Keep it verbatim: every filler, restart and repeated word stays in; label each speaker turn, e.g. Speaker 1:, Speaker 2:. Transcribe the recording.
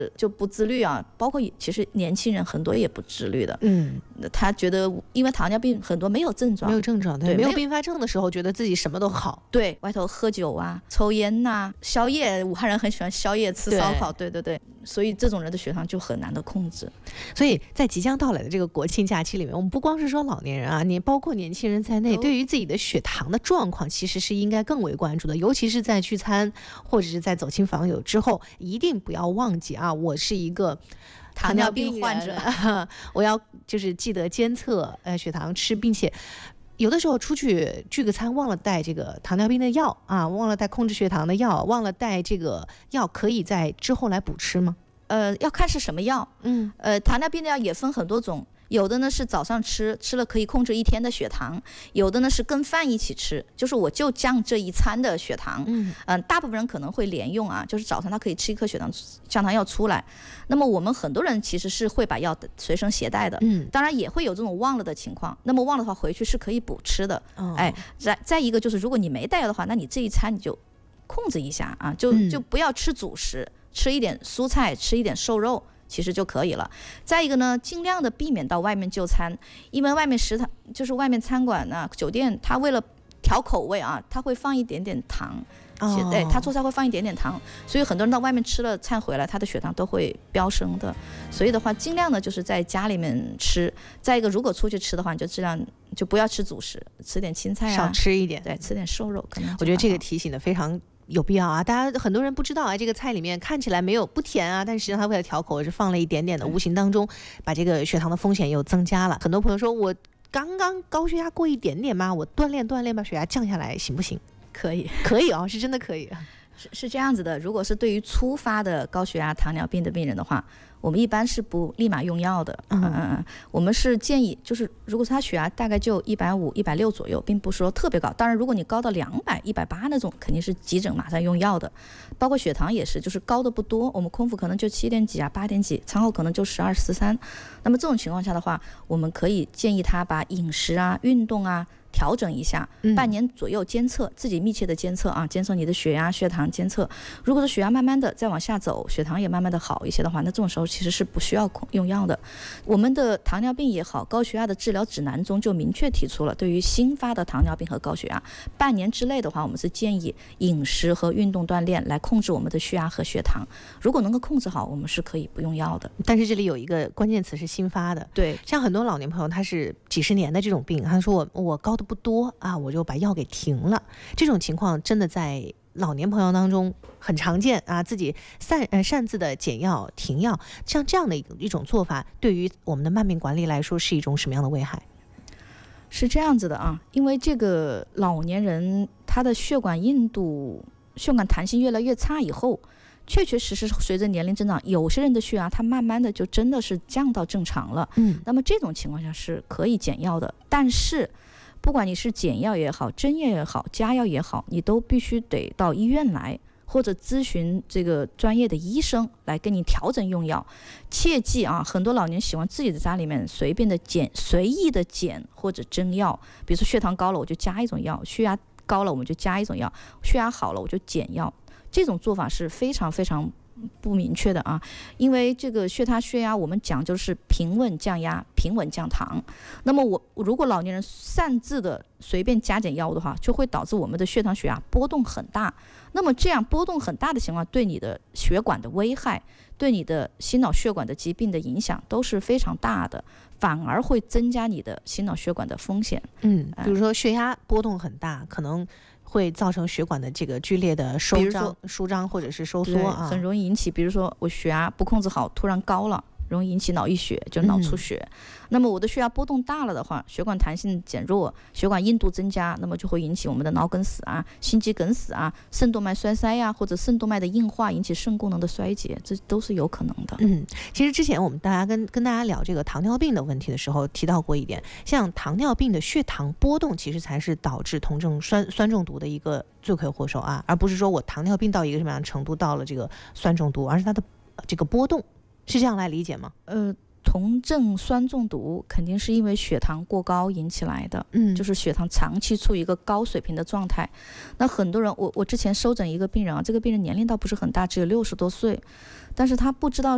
Speaker 1: 就不自律啊，包括其实年轻人很多也不自律的。
Speaker 2: 嗯，
Speaker 1: 他觉得因为糖尿病很多没有症状，
Speaker 2: 没有症状，对，
Speaker 1: 对
Speaker 2: 没有并发症的时候，觉得自己什么都好。
Speaker 1: 对，外头喝酒啊、抽烟呐、啊、宵夜，武汉人很喜欢宵夜吃烧烤，对对对，所以这种人的血糖就很难的控制。
Speaker 2: 所以在即将到来的这个国庆假期里面，我们不光是说老年人啊，你包括年轻人在内，对于自己的血糖的状况，其实是应该更为关注的，尤其是在聚餐或者是在走亲访友之后，一定不要忘记啊，我是一个糖尿病患者，我要就是记得监测呃血糖吃，并且有的时候出去聚个餐忘了带这个糖尿病的药啊，忘了带控制血糖的药，忘了带这个药，可以在之后来补吃吗？
Speaker 1: 呃，要看是什么药。嗯，呃，糖尿病的药也分很多种。有的呢是早上吃，吃了可以控制一天的血糖；有的呢是跟饭一起吃，就是我就降这一餐的血糖。嗯、呃，大部分人可能会连用啊，就是早上他可以吃一颗血糖降糖药出来。那么我们很多人其实是会把药随身携带的，嗯，当然也会有这种忘了的情况。那么忘了的话，回去是可以补吃的。哦、哎，再再一个就是，如果你没带药的话，那你这一餐你就控制一下啊，就就不要吃主食，吃一点蔬菜，吃一点瘦肉。其实就可以了。再一个呢，尽量的避免到外面就餐，因为外面食堂就是外面餐馆呢、啊、酒店，它为了调口味啊，它会放一点点糖，哦，对，它做菜会放一点点糖，所以很多人到外面吃了餐回来，他的血糖都会飙升的。所以的话，尽量的就是在家里面吃。再一个，如果出去吃的话，你就尽量就不要吃主食，吃点青菜啊，
Speaker 2: 少吃一点，
Speaker 1: 对，吃点瘦肉。可能
Speaker 2: 我觉得这个提醒的非常有必要啊！大家很多人不知道啊，这个菜里面看起来没有不甜啊，但实际上它为了调口是放了一点点的，无形当中把这个血糖的风险又增加了。很多朋友说，我刚刚高血压过一点点嘛，我锻炼锻炼把血压降下来行不行？
Speaker 1: 可以，
Speaker 2: 可以啊，是真的可以。
Speaker 1: 是是这样子的，如果是对于初发的高血压、糖尿病的病人的话，我们一般是不立马用药的。嗯嗯嗯，我们是建议，就是如果他血压大概就一百五、一百六左右，并不是说特别高。当然，如果你高到两百、一百八那种，肯定是急诊马上用药的。包括血糖也是，就是高的不多，我们空腹可能就七点几啊、八点几，餐后可能就十二、十三。那么这种情况下的话，我们可以建议他把饮食啊、运动啊调整一下，半年左右监测，嗯、自己密切的监测啊，监测你的血压、血糖监测。如果是血压慢慢的再往下走，血糖也慢慢的好一些的话，那这种时候其实是不需要用药的。我们的糖尿病也好，高血压的治疗指南中就明确提出了，对于新发的糖尿病和高血压，半年之内的话，我们是建议饮食和运动锻炼来控制我们的血压和血糖。如果能够控制好，我们是可以不用药的。
Speaker 2: 但是这里有一个关键词是新发的，
Speaker 1: 对，
Speaker 2: 像很多老年朋友他是几十年的这种病，他说我我高的不多啊，我就把药给停了。这种情况真的在老年朋友当中很常见啊，自己擅呃擅自的减药停药，像这样的一种做法，对于我们的慢病管理来说是一种什么样的危害？
Speaker 1: 是这样子的啊，因为这个老年人他的血管硬度、血管弹性越来越差以后，确确实实随着年龄增长，有些人的血压它慢慢的就真的是降到正常了。嗯，那么这种情况下是可以减药的，但是不管你是减药也好、增药也好、加药也好，你都必须得到医院来，或者咨询这个专业的医生来给你调整用药。切记啊，很多老年喜欢自己在家里面随便的减、随意的减或者增药，比如说血糖高了我就加一种药，血压高了我们就加一种药，血压好了我就减药。这种做法是非常非常不明确的啊，因为这个血糖血压我们讲究是平稳降压、平稳降糖。那么我如果老年人擅自的随便加减药物的话，就会导致我们的血糖血压波动很大。那么这样波动很大的情况，对你的血管的危害，对你的心脑血管的疾病的影响都是非常大的，反而会增加你的心脑血管的风险。
Speaker 2: 嗯，比如说血压波动很大，可能会造成血管的这个剧烈的收张、舒张或者是收缩啊，
Speaker 1: 很容易引起，比如说我血压不控制好，突然高了，容易引起脑溢血，就脑出血。嗯、那么我的血压波动大了的话，血管弹性减弱，血管硬度增加，那么就会引起我们的脑梗死啊、心肌梗死啊、肾动脉栓塞呀、啊，或者肾动脉的硬化，引起肾功能的衰竭，这都是有可能的。
Speaker 2: 嗯，其实之前我们大家跟跟大家聊这个糖尿病的问题的时候，提到过一点，像糖尿病的血糖波动，其实才是导致酮症酸酸中毒的一个罪魁祸首啊，而不是说我糖尿病到一个什么样的程度到了这个酸中毒，而是它的这个波动。是这样来理解吗？
Speaker 1: 呃，酮症酸中毒肯定是因为血糖过高引起来的，嗯，就是血糖长期处于一个高水平的状态。那很多人，我我之前收诊一个病人啊，这个病人年龄倒不是很大，只有六十多岁，但是他不知道